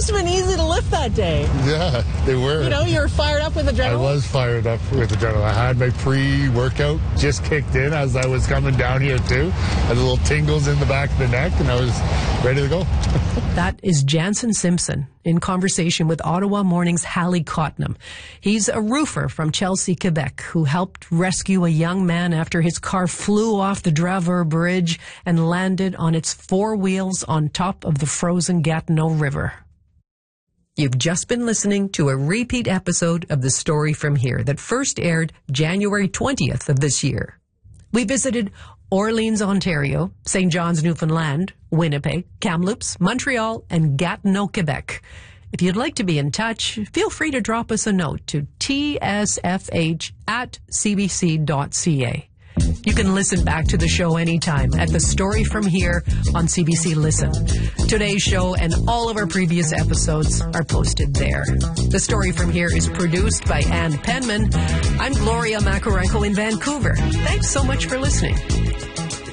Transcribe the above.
must have been easy to lift that day. Yeah, they were. You know, you were fired up with adrenaline. I was fired up with adrenaline. I had my pre-workout just kicked in as I was coming down here too. I had little tingles in the back of the neck, and I was ready to go. That is Jansen Simpson in conversation with Ottawa Morning's Hallie Cotnam. He's a roofer from Chelsea, Quebec, who helped rescue a young man after his car flew off the Draveur Bridge and landed on its four wheels on top of the frozen Gatineau River. You've just been listening to a repeat episode of The Story From Here that first aired January 20th of this year. We visited Orleans, Ontario, St. John's, Newfoundland, Winnipeg, Kamloops, Montreal, and Gatineau, Quebec. If you'd like to be in touch, feel free to drop us a note to tsfh@cbc.ca. You can listen back to the show anytime at The Story From Here on CBC Listen. Today's show and all of our previous episodes are posted there. The Story From Here is produced by Ann Penman. I'm Gloria Macarenko in Vancouver. Thanks so much for listening.